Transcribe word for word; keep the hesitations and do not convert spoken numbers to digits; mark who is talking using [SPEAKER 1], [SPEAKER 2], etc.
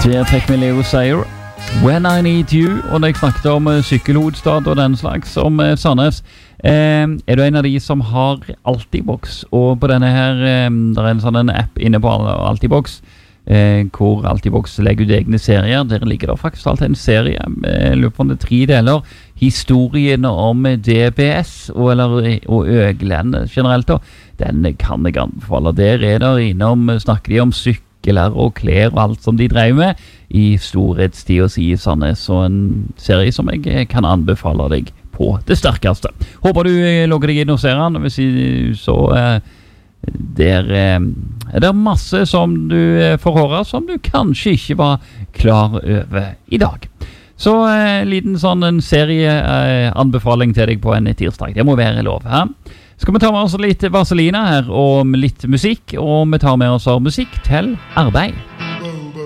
[SPEAKER 1] Der fikk vi Leo Sayer, When I Need You, og når jeg snakket om uh, sykkelhovedstad og den slags, om uh, Sandnes, eh, er du en av de som har Altibox, og på denne her, eh, der er en sånn en app inne på Altibox, eh, hvor Altibox legger ut egne serier. Der ligger det faktisk alltid en serie, eh, løpende tre deler, historien om D B S, og, eller, og Øgland generelt da, den kan jeg anbefale. Der er der innom, snakker de om sykkel, og klær og alt som de drev med i storhetstid og si i Sandnes, og en serie som jeg kan anbefale deg på det sterkeste. Håper du logger deg inn og ser den. Hvis jeg, så eh, der, eh, er det masse som du eh, får høre som du kanskje ikke var klar over i dag. Så eh, en liten sånn en serie eh, anbefaling til deg på en tirsdag. Det må være lov her. Skal vi ta med oss litt Vaselina her, og litt musikk, og vi tar med oss musikk til arbeid.